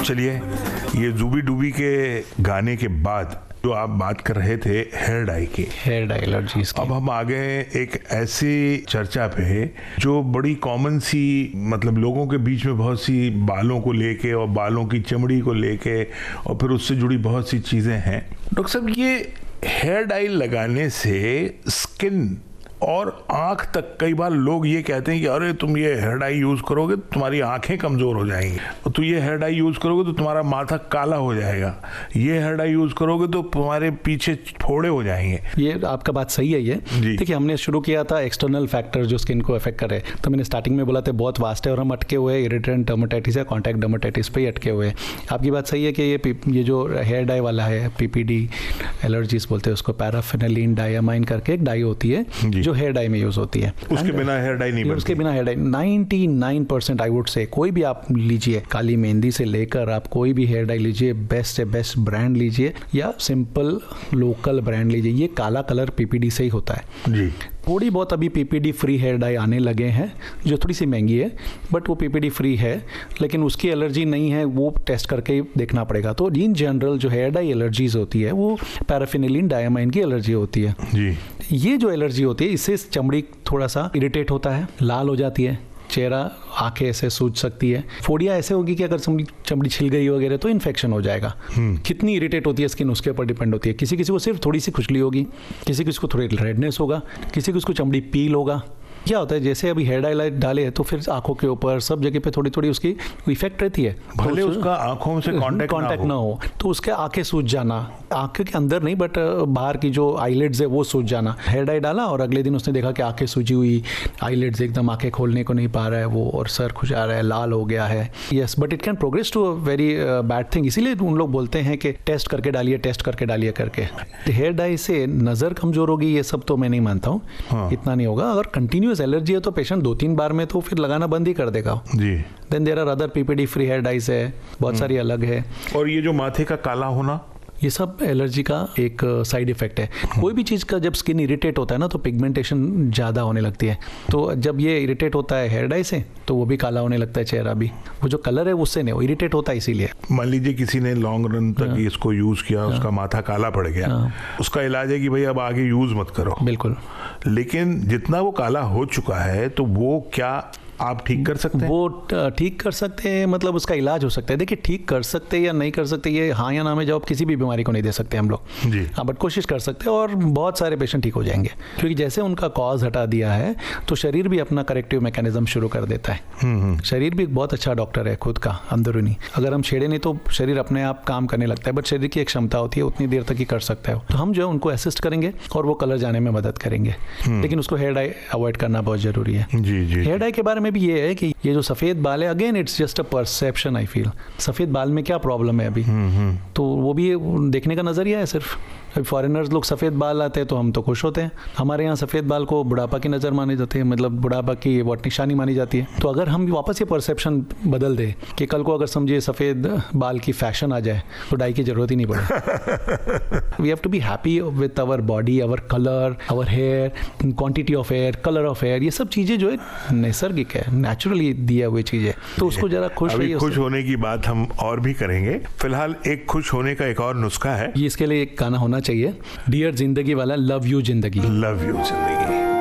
चलिए, ये जूबी डूबी के गाने के बाद जो आप बात कर रहे थे हेयर डाई की, हेयर डाई एलर्जीज की, अब हम आ गए एक ऐसी चर्चा पे जो बड़ी कॉमन सी, मतलब लोगों के बीच में बहुत सी बालों को लेके और बालों की चमड़ी को लेके और फिर उससे जुड़ी बहुत सी चीज़ें हैं। डॉक्टर साहब, ये हेयर डाई लगाने से स्किन और आँख तक, कई बार लोग ये कहते हैं कि अरे तुम ये हेयर डाई यूज़ करोगे तो तुम्हारी आँखें कमज़ोर हो जाएंगी, और तुम ये हेयर डाई यूज़ करोगे तो तुम्हारा माथा काला हो जाएगा, ये हेयर डाई यूज़ करोगे तो तुम्हारे पीछे फोड़े हो जाएंगे। ये आपका बात सही है। ये देखिए, हमने शुरू किया था एक्सटर्नल फैक्टर जो स्किन को अफेक्ट करे, तो मैंने स्टार्टिंग में बोला था बहुत वास्ट है और हम अटके हुए इरिटेंट डर्मेटाइटिस या कॉन्टैक्ट डर्मेटाइटिस पे ही अटके हुए हैं। आपकी बात सही है कि ये जो हेयर डाई वाला है, PPD एलर्जीज बोलते हैं उसको, पैराफिनाइलिन डायमाइन करके एक डाई होती है जो हेयर डाई में यूज होती है। उसके बिना हेयर डाई नहीं बनती। उसके बिना hair dye 99% I would say, कोई भी आप लीजिए, काली मेहंदी से लेकर आप कोई भी हेयर डाई लीजिए, बेस्ट से बेस्ट ब्रांड लीजिए या सिंपल लोकल ब्रांड लीजिए, ये काला कलर PPD से ही होता है जी। थोड़ी बहुत अभी PPD फ्री हेयर डाई आने लगे हैं जो थोड़ी सी महंगी है, बट वो PPD फ्री है, लेकिन उसकी एलर्जी नहीं है, वो टेस्ट करके ही देखना पड़ेगा। तो इन जनरल जो हेयर डाई एलर्जीज होती है वो पैराफिनाइलिन डायमाइन की एलर्जी होती है जी। ये जो एलर्जी होती है इससे चमड़ी थोड़ा सा इरिटेट होता है, लाल हो जाती है, चेहरा, आंखें ऐसे सूज सकती है, फोड़ियाँ ऐसे होगी कि अगर चमड़ी छिल गई वगैरह तो इन्फेक्शन हो जाएगा। कितनी इरिटेट होती है स्किन उसके ऊपर डिपेंड होती है। किसी किसी को सिर्फ थोड़ी सी खुजली होगी, किसी किसी को थोड़ी रेडनेस होगा, किसी किसी को चमड़ी पील होगा। क्या होता है, जैसे अभी हेयर डाई डाले तो फिर आंखों के ऊपर सब जगह पे थोड़ी थोड़ी उसकी इफेक्ट रहती है, भले उसका आंखों से कांटेक्ट ना हो तो उसके आंखें सूज जाना, आंखें के अंदर नहीं बट बाहर की जो आईलिड्स है वो सूज जाना। हेयर डाई डाला और अगले दिन उसने देखा कि आंखें सूजी हुई, आईलिड्स एकदम आंखें खोलने को नहीं पा रहा है वो, और सर खुजा रहा है, लाल हो गया है। Yes, but it can progress to a very bad thing. इसीलिए उन लोग बोलते हैं कि टेस्ट करके डालिए, टेस्ट करके डालिए करके। हेयर डाई से नज़र कमजोर होगी ये सब तो मैं नहीं मानता हूँ। इतना नहीं होगा। अगर कंटिन्यूस एलर्जी है तो पेशेंट 2-3 बार में तो फिर लगाना बंद ही कर देगा जी। Then there are other PPD free hair dies है, बहुत सारी अलग है। और ये जो माथे का काला होना, ये सब एलर्जी का एक साइड इफेक्ट है। कोई भी चीज़ का जब स्किन इरिटेट होता है ना तो पिगमेंटेशन ज़्यादा होने लगती है। तो जब ये इरिटेट होता है हेयर डाई से तो वो भी काला होने लगता है चेहरा भी। वो जो कलर है उससे नहीं, वो इरिटेट होता है इसीलिए। मान लीजिए किसी ने लॉन्ग रन तक इसको यूज़ किया, उसका माथा काला पड़ गया, उसका इलाज है कि भाई अब आगे यूज़ मत करो। बिल्कुल। लेकिन जितना वो काला हो चुका है तो वो क्या आप ठीक कर सकते हैं? वो ठीक कर सकते हैं, मतलब उसका इलाज हो सकता है। देखिए, ठीक कर सकते हैं या नहीं कर सकते ये हाँ या ना में जवाब किसी भी बीमारी को नहीं दे सकते हम लोग जी। हाँ, बट कोशिश कर सकते हैं और बहुत सारे पेशेंट ठीक हो जाएंगे, क्योंकि जैसे उनका कॉज हटा दिया है तो शरीर भी अपना करेक्टिव मैकेनिज्म शुरू कर देता है। शरीर भी एक बहुत अच्छा डॉक्टर है खुद का अंदरूनी। अगर हम छेड़े नहीं तो शरीर अपने आप काम करने लगता है, बट शरीर की एक क्षमता होती है उतनी देर तक ही कर सकता है। तो हम जो है उनको असिस्ट करेंगे और वो कलर जाने में मदद करेंगे, लेकिन उसको हेयर डाई अवॉइड करना बहुत जरूरी है। हेयर डाई के बारे में भी ये है कि ये जो सफ़ेद बाल है, again it's just a perception. I feel सफ़ेद बाल में क्या प्रॉब्लम है अभी, तो वो भी देखने का नज़रिया है सिर्फ। अभी फॉरेनर्स लोग सफ़ेद बाल आते हैं तो हम तो खुश होते हैं। हमारे यहाँ सफ़ेद बाल को बुढ़ापा की नज़र मानी जाती है, मतलब बुढ़ापा की वो निशानी मानी जाती है। तो अगर हम वापस ये परसेप्शन बदल दें कि कल को अगर समझिए सफ़ेद बाल की फैशन आ जाए तो डाई की ज़रूरत ही नहीं पड़े। We have to be happy with our body, our colour, our hair, quantity of hair, colour of hair, ये सब चीज़ें जो है नैसर्गिक है, नेचुरली दिया हुई चीज़ें। तो उसको ज़रा खुश रहिए। खुश होने की बात हम और भी करेंगे, फिलहाल एक खुश होने का एक और नुस्खा है। ये इसके लिए एक गाना होना चाहिए, डियर जिंदगी वाला, लव यू जिंदगी। लव यू जिंदगी।